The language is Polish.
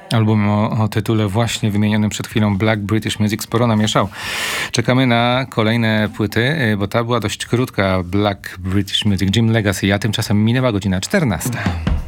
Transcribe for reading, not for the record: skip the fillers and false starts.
Album o tytule właśnie wymienionym przed chwilą, Black British Music, sporo namieszał. Czekamy na kolejne płyty, bo ta była dość krótka, Black British Music, Jim Legacy, a tymczasem minęła godzina 14.